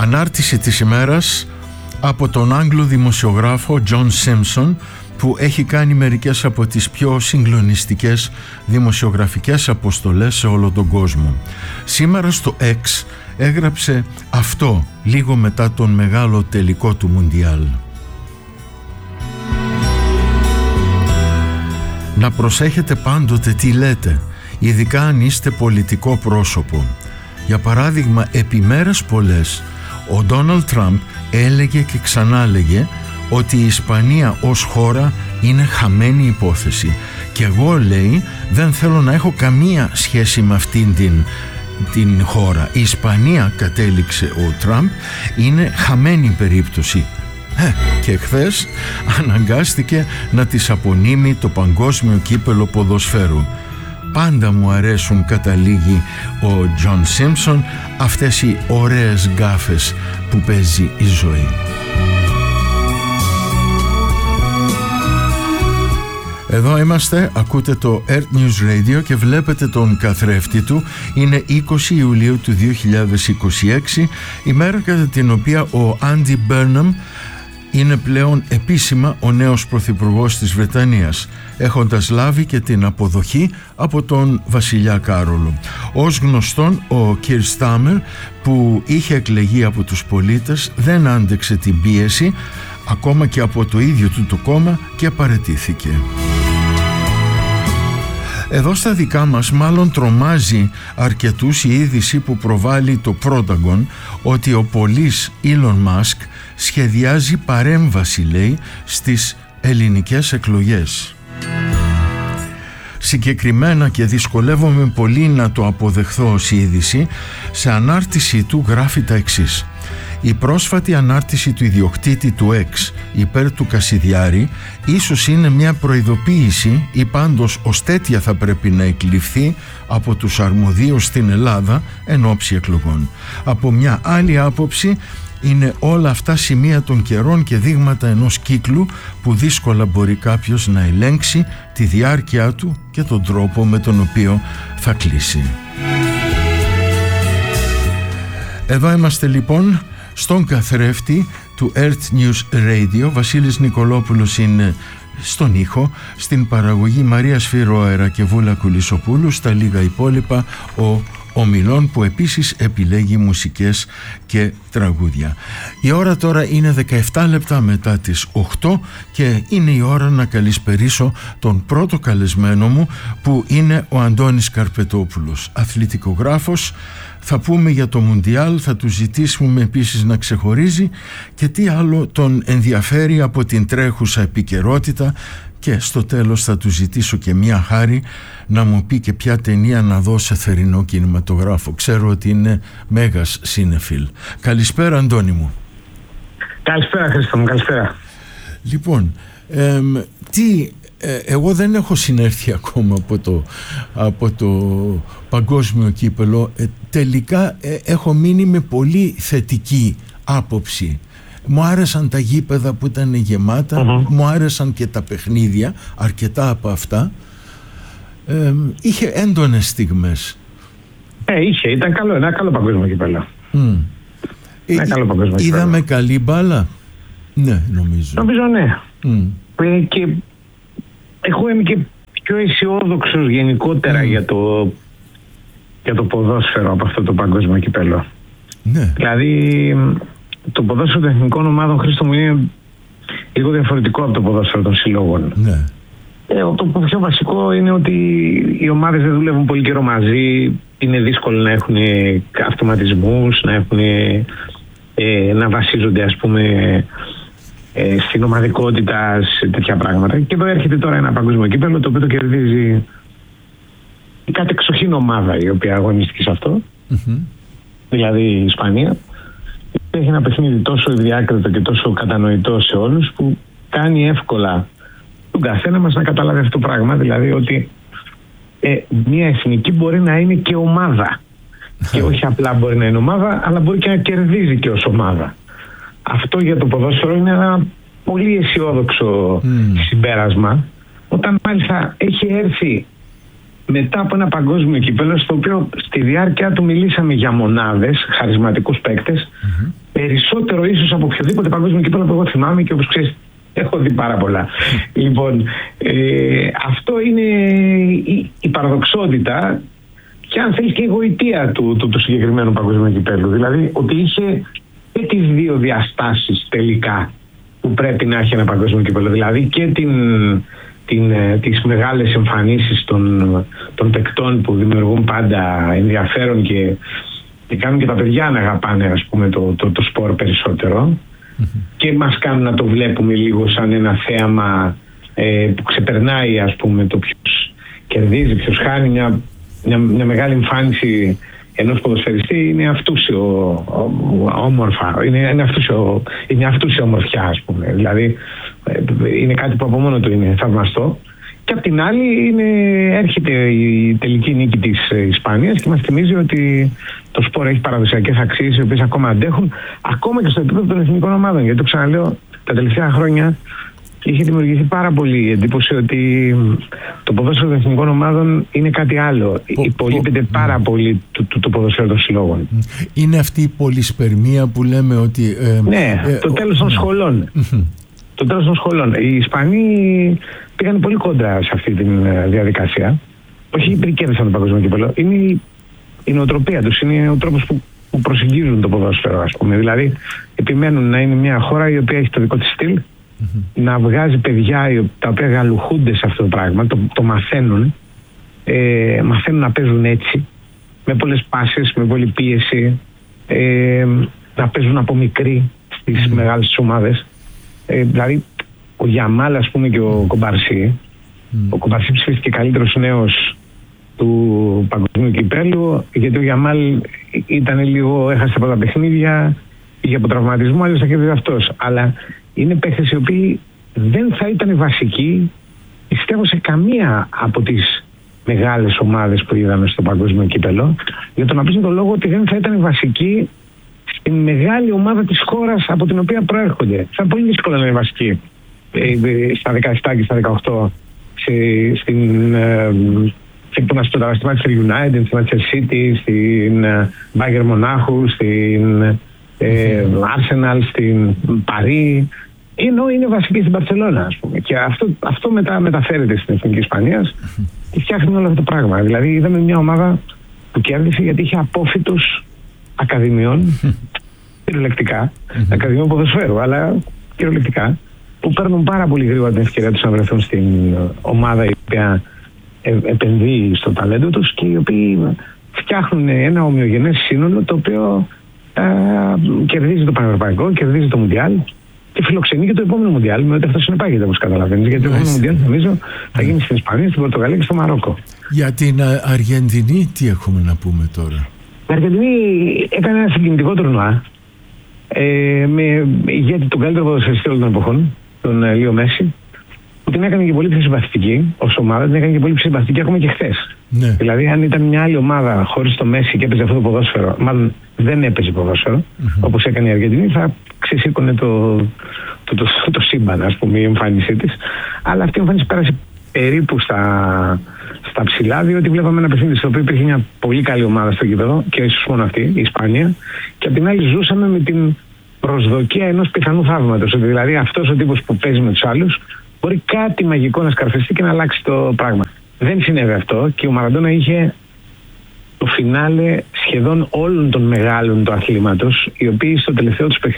Ανάρτηση της ημέρας από τον Άγγλο δημοσιογράφο John Simpson, που έχει κάνει μερικές από τις πιο συγκλονιστικές δημοσιογραφικές αποστολές σε όλο τον κόσμο. Σήμερα στο X έγραψε αυτό λίγο μετά τον μεγάλο τελικό του Μουντιάλ. Να προσέχετε πάντοτε τι λέτε, ειδικά αν είστε πολιτικό πρόσωπο. Για παράδειγμα, επί μέρες πολλές, ο Ντόναλντ Τραμπ έλεγε και ξανάλεγε ότι η Ισπανία ως χώρα είναι χαμένη υπόθεση. Και εγώ, λέει, δεν θέλω να έχω καμία σχέση με αυτήν την χώρα. Η Ισπανία, κατέληξε ο Τραμπ, είναι χαμένη περίπτωση. Και χθες αναγκάστηκε να της απονείμει το παγκόσμιο κύπελο ποδοσφαίρου. Πάντα μου αρέσουν, καταλήγει ο Τζον Σίμψον, αυτές οι ωραίες γκάφες που παίζει η ζωή. Εδώ είμαστε, ακούτε το Earth News Radio και βλέπετε τον καθρέφτη του. Είναι 20 Ιουλίου του 2026, ημέρα κατά την οποία ο Άντι Μπέρναμ είναι πλέον επίσημα ο νέος πρωθυπουργός της Βρετανίας, έχοντας λάβει και την αποδοχή από τον βασιλιά Κάρολο. Ως γνωστόν, ο Κιρ Στάμερ, που είχε εκλεγεί από τους πολίτες, δεν άντεξε την πίεση ακόμα και από το ίδιο του το κόμμα και παραιτήθηκε. Εδώ στα δικά μας μάλλον τρομάζει αρκετούς η είδηση που προβάλλει το Protagon ότι ο πολίς Elon Musk σχεδιάζει παρέμβαση, λέει, στις ελληνικές εκλογές. Συγκεκριμένα, και δυσκολεύομαι πολύ να το αποδεχθώ ως είδηση, σε ανάρτηση του γράφει τα εξής: η πρόσφατη ανάρτηση του ιδιοκτήτη του X υπέρ του Κασιδιάρη ίσως είναι μια προειδοποίηση, ή πάντως ως τέτοια θα πρέπει να εκλειφθεί από τους αρμοδίους στην Ελλάδα εν ώψη εκλογών. Από μια άλλη άποψη, είναι όλα αυτά σημεία των καιρών και δείγματα ενός κύκλου που δύσκολα μπορεί κάποιος να ελέγξει τη διάρκεια του και τον τρόπο με τον οποίο θα κλείσει. Εδώ είμαστε λοιπόν στον καθρέφτη του Earth News Radio. Βασίλης Νικολόπουλος είναι στον ήχο, στην παραγωγή Μαρία Σφυρόερα και Βούλα Κουλισοπούλου, στα λίγα υπόλοιπα ο Ομιλών, που επίσης επιλέγει μουσικές και τραγούδια. Η ώρα τώρα είναι 17 λεπτά μετά τις 8 και είναι η ώρα να καλησπερίσω τον πρώτο καλεσμένο μου, που είναι ο Αντώνης Καρπετόπουλος, αθλητικογράφος. Θα πούμε για το Μουντιάλ, θα του ζητήσουμε επίσης να ξεχωρίζει και τι άλλο τον ενδιαφέρει από την τρέχουσα επικαιρότητα, και στο τέλος θα του ζητήσω και μια χάρη να μου πει και ποια ταινία να δω σε θερινό κινηματογράφο. Ξέρω ότι είναι μέγας σίνεφιλ. Καλησπέρα, Αντώνη μου. Καλησπέρα, Χρήστο μου, καλησπέρα. Λοιπόν, εγώ δεν έχω συνέρθει ακόμα από το παγκόσμιο κύπελο. Τελικά έχω μείνει με πολύ θετική άποψη. Μου άρεσαν τα γήπεδα που ήταν γεμάτα, μου άρεσαν και τα παιχνίδια, αρκετά από αυτά. Είχε έντονες στιγμές. Ήταν καλό, ένα καλό παγκόσμιο κύπελο. Είδαμε καλή μπάλα. Ναι, νομίζω ναι. Και εγώ είμαι και πιο αισιόδοξος γενικότερα για το ποδόσφαιρο από αυτό το παγκόσμιο κύπελο. Ναι. Δηλαδή το ποδόσφαιρο των εθνικών ομάδων, Χρήστο μου, είναι λίγο διαφορετικό από το ποδόσφαιρο των συλλόγων. Ναι. Το πιο βασικό είναι ότι οι ομάδες δεν δουλεύουν πολύ καιρό μαζί. Είναι δύσκολο να έχουν αυτοματισμούς, να βασίζονται, ας πούμε, στην ομαδικότητα, σε τέτοια πράγματα. Και εδώ έρχεται τώρα ένα παγκόσμιο κύπελλο, το οποίο το κερδίζει η κατεξοχήν ομάδα η οποία αγωνίστηκε σε αυτό, δηλαδή η Ισπανία. Έχει ένα παιχνίδι τόσο ευδιάκριτο και τόσο κατανοητό σε όλους, που κάνει εύκολα τον καθένα μας να καταλάβει αυτό το πράγμα, δηλαδή ότι μια εθνική μπορεί να είναι και ομάδα και όχι απλά μπορεί να είναι ομάδα, αλλά μπορεί και να κερδίζει και ως ομάδα. Αυτό για το ποδόσφαιρο είναι ένα πολύ αισιόδοξο συμπέρασμα, όταν μάλιστα έχει έρθει μετά από ένα παγκόσμιο κύπελλο, στο οποίο στη διάρκεια του μιλήσαμε για μονάδες, χαρισματικούς παίκτες, περισσότερο ίσως από οποιοδήποτε παγκόσμιο κύπελλο που εγώ θυμάμαι και όπως ξέρεις έχω δει πάρα πολλά. Λοιπόν, αυτό είναι η παραδοξότητα και αν θέλεις και η γοητεία του συγκεκριμένου παγκόσμιου κυπέλλου. Δηλαδή ότι είχε και τις δύο διαστάσεις τελικά που πρέπει να έχει ένα παγκόσμιο κύπελλο. Δηλαδή και τις μεγάλες εμφανίσεις των παικτών που δημιουργούν πάντα ενδιαφέρον και κάνουν και τα παιδιά να αγαπάνε, ας πούμε, το σπορ περισσότερο και μας κάνουν να το βλέπουμε λίγο σαν ένα θέαμα που ξεπερνάει, ας πούμε, το ποιος κερδίζει, ποιος χάνει. Μια μεγάλη εμφάνιση ενός ποδοσφαιριστή είναι αυτούσιο όμορφα, είναι αυτούσια ομορφιά, ας πούμε. Δηλαδή είναι κάτι που από μόνο του είναι θαυμαστό. Και απ' την άλλη έρχεται η τελική νίκη της Ισπανίας και μας θυμίζει ότι το σπορ έχει παραδοσιακές αξίες οι οποίες ακόμα αντέχουν, ακόμα και στο επίπεδο των εθνικών ομάδων. Γιατί το ξαναλέω, τα τελευταία χρόνια είχε δημιουργηθεί πάρα πολύ η εντύπωση ότι το ποδόσφαιρο των εθνικών ομάδων είναι κάτι άλλο. Υπολείπεται πάρα πολύ το ποδόσφαιρο των συλλόγων. Είναι αυτή η πολυσπερμία που λέμε ότι... ναι, το τέλος των σχολών. Το τέλος των σχολών. Οι Ισπανοί πήγαν πολύ κοντά σε αυτή τη διαδικασία. Όχι επειδή κέρδισαν το παγκόσμιο κύπελλο. Είναι η νοοτροπία τους, είναι ο τρόπος που προσεγγίζουν το ποδόσφαιρο, ας πούμε. Δηλαδή επιμένουν να είναι μια χώρα η οποία έχει το δικό της στυλ, να βγάζει παιδιά τα οποία γαλουχούνται σε αυτό το πράγμα, το μαθαίνουν, μαθαίνουν να παίζουν έτσι, με πολλές πάσες, με πολλή πίεση, να παίζουν από μικροί στις μεγάλες ομάδες. Δηλαδή ο Γιαμάλ, ας πούμε, και ο Κομπαρσί. Ο Κομπαρσί ψηφίστηκε καλύτερος νέος του παγκοσμίου κυπέλλου, γιατί ο Γιαμάλ έχασε από τα παιχνίδια, είχε από τραυματισμό, αλλιώς θα κέρδιζε αυτός. Αλλά είναι παίκτες οι οποίοι δεν θα ήταν βασικοί, πιστεύω, σε καμία από τις μεγάλες ομάδες που είδαμε στο παγκόσμιο κύπελλο, για τον απλό λόγο ότι δεν θα ήταν βασικοί στην μεγάλη ομάδα της χώρας από την οποία προέρχονται. Θα είναι πολύ δύσκολο να είναι βασικοί στα 17 και στα 18 στο Manchester United, στη Manchester City, στην Bayern Μονάχου, στην Arsenal, στην Παρί. Ενώ είναι βασική στην Μπαρσελόνα, ας πούμε. Και αυτό μετά μεταφέρεται στην Εθνική Ισπανίας και φτιάχνει όλο αυτό το πράγμα. Δηλαδή είδαμε μια ομάδα που κέρδισε γιατί είχε απόφοιτους ακαδημιών, κυριολεκτικά, ακαδημιών ποδοσφαίρου, αλλά κυριολεκτικά, που παίρνουν πάρα πολύ γρήγορα την ευκαιρία τους να βρεθούν στην ομάδα η οποία επενδύει στο ταλέντο τους και οι οποίοι φτιάχνουν ένα ομοιογενές σύνολο το οποίο κερδίζει το Πανευρωπαϊκό, κερδίζει το Μουντιάλ και φιλοξενεί και το επόμενο Μουντιάλ, με ό,τι αυτό συνεπάγεται, όπως καταλαβαίνεις. Γιατί το επόμενο Μουντιάλ, νομίζω, θα γίνει στην Ισπανία, στην Πορτογαλία και στο Μαρόκο. Για την Αργεντινή, τι έχουμε να πούμε τώρα? Η Αργεντινή έκανε ένα συγκινητικό τουρνουά με ηγέτη τον καλύτερο ποδοσφαιριστή όλων των εποχών, τον Λίο Μέση, που την έκανε και πολύ πιο συμπαθητική ως ομάδα, την έκανε και πολύ πιο συμπαθητική ακόμα και χθες. Ναι. Δηλαδή, αν ήταν μια άλλη ομάδα χωρίς το Μέση και έπαιζε αυτό το ποδόσφαιρο, μάλλον δεν έπαιζε ποδόσφαιρο, όπως έκανε η Αργεντινή, θα ξεσήκωνε το σύμπαν, ας πούμε, η εμφάνισή της. Αλλά αυτή η εμφάνιση πέρασε περίπου στα ψηλά, διότι βλέπαμε ένα παιχνίδι στο οποίο υπήρχε μια πολύ καλή ομάδα στο γήπεδο και ίσως μόνο αυτή, η Ισπανία, και απ' την άλλη ζούσαμε με την προσδοκία ενός πιθανού θαύματος. Ότι δηλαδή αυτός ο τύπος που παίζει με τους άλλους μπορεί κάτι μαγικό να σκαρφιστεί και να αλλάξει το πράγμα. Δεν συνέβη αυτό και ο Μαραντόνα είχε το φινάλε σχεδόν όλων των μεγάλων του αθλήματος, οι οποίοι στο τελευταίο τους παιχνίδι